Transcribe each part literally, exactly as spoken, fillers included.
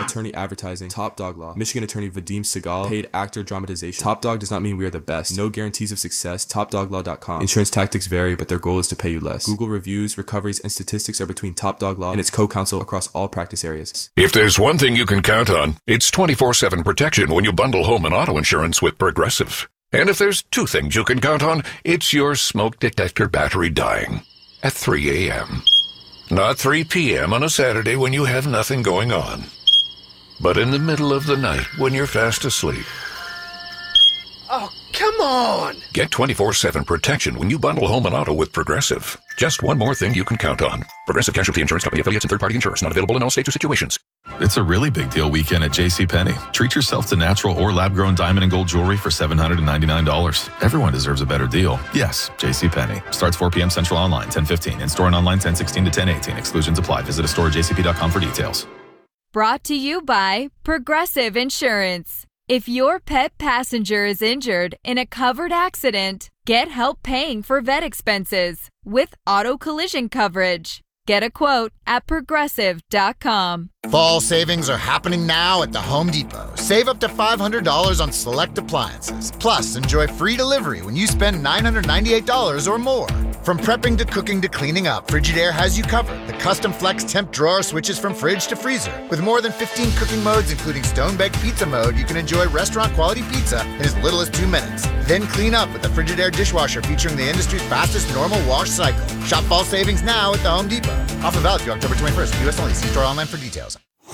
Attorney Advertising, Top Dog Law, Michigan Attorney Vadim Segal, Paid Actor Dramatization. Top Dog does not mean we are the best. No guarantees of success. top dog law dot com. Insurance tactics vary, but their goal is to pay you less. Google reviews, recoveries, and statistics are between Top Dog Law and its co-counsel across all practice areas. If there's one thing you can count on, it's twenty-four seven protection when you bundle home and auto insurance with Progressive. And if there's two things you can count on, it's your smoke detector battery dying at three a.m. Not three p.m. on a Saturday when you have nothing going on, but in the middle of the night when you're fast asleep. Oh, come on! Get twenty-four seven protection when you bundle home and auto with Progressive. Just one more thing you can count on. Progressive Casualty Insurance Company, affiliates, and third-party insurers. Not available in all states or situations. It's a really big deal weekend at JCPenney. Treat yourself to natural or lab-grown diamond and gold jewelry for seven hundred ninety-nine dollars. Everyone deserves a better deal. Yes, JCPenney. Starts four p.m. Central online, ten fifteen. In-store and online, ten sixteen to ten eighteen. Exclusions apply. Visit a store at j c p dot com for details. Brought to you by Progressive Insurance. If your pet passenger is injured in a covered accident, get help paying for vet expenses with auto collision coverage. Get a quote at progressive dot com. Fall savings are happening now at the Home Depot. Save up to five hundred dollars on select appliances. Plus, enjoy free delivery when you spend nine hundred ninety-eight dollars or more. From prepping to cooking to cleaning up, Frigidaire has you covered. The custom flex temp drawer switches from fridge to freezer. With more than fifteen cooking modes, including stone-baked pizza mode, you can enjoy restaurant-quality pizza in as little as two minutes. Then clean up with the Frigidaire dishwasher featuring the industry's fastest normal wash cycle. Shop fall savings now at the Home Depot. Offer valid through October twenty-first. U S only. See store online for details.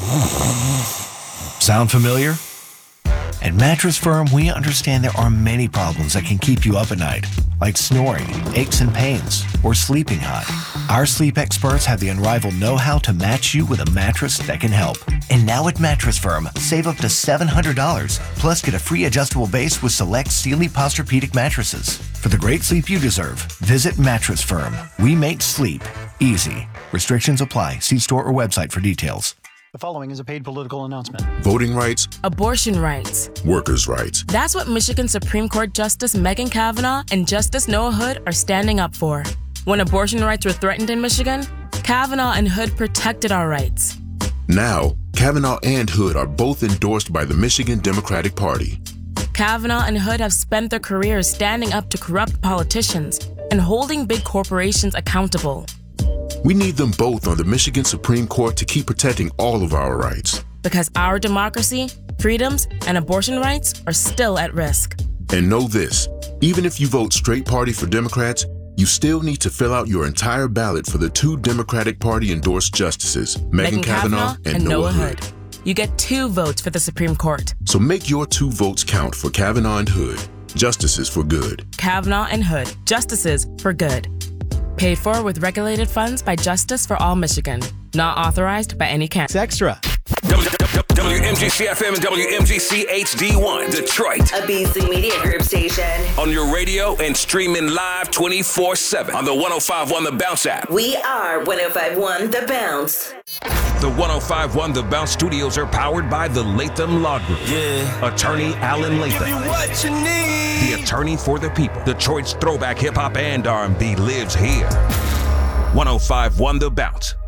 Sound familiar? At Mattress Firm, we understand there are many problems that can keep you up at night, like snoring, aches and pains, or sleeping hot. Our sleep experts have the unrivaled know-how to match you with a mattress that can help. And now at Mattress Firm, save up to seven hundred dollars, plus get a free adjustable base with select Sealy Posturepedic mattresses. For the great sleep you deserve, visit Mattress Firm. We make sleep easy. Restrictions apply. See store or website for details. The following is a paid political announcement. Voting rights. Abortion rights. Workers' rights. That's what Michigan Supreme Court Justice Megan Kavanaugh and Justice Noah Hood are standing up for. When abortion rights were threatened in Michigan, Kavanaugh and Hood protected our rights. Now, Kavanaugh and Hood are both endorsed by the Michigan Democratic Party. Kavanaugh and Hood have spent their careers standing up to corrupt politicians and holding big corporations accountable. We need them both on the Michigan Supreme Court to keep protecting all of our rights. Because our democracy, freedoms, and abortion rights are still at risk. And know this, even if you vote straight party for Democrats, you still need to fill out your entire ballot for the two Democratic Party endorsed justices, Megan, Megan Kavanaugh, Kavanaugh and, and Noah Hood. Hood. You get two votes for the Supreme Court. So make your two votes count for Kavanaugh and Hood. Justices for good. Kavanaugh and Hood. Justices for good. Paid for with regulated funds by Justice for All Michigan. Not authorized by any candidate. Extra. W M G C F M and W M G C H D one, Detroit. A B C Media Group station. On your radio and streaming live twenty-four seven on the one oh five point one The Bounce app. We are one oh five point one The Bounce. The one oh five point one The Bounce studios are powered by the Latham Law Group. Yeah. Attorney Alan Latham. Give you what you need. The attorney for the people. Detroit's throwback hip hop and R and B lives here. one oh five point one The Bounce.